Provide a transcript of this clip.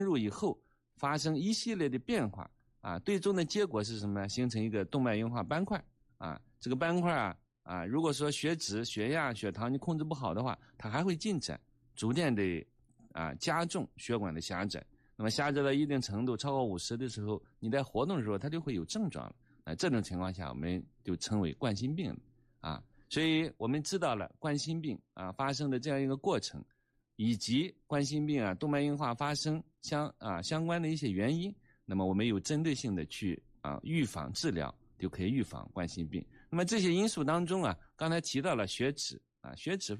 入以后发生一系列的变化啊，最终的结果是什么呢？形成一个动脉硬化斑块啊，这个斑块如果说血脂、血压、血糖你控制不好的话，它还会进展，逐渐的加重血管的狭窄。那么狭窄到一定程度，超过50的时候，你在活动的时候，它就会有症状了。这种情况下，我们就称为冠心病啊。所以我们知道了冠心病发生的这样一个过程，以及冠心病动脉硬化发生相关的一些原因，那么我们有针对性的去预防治疗，就可以预防冠心病。那么这些因素当中刚才提到了血脂血脂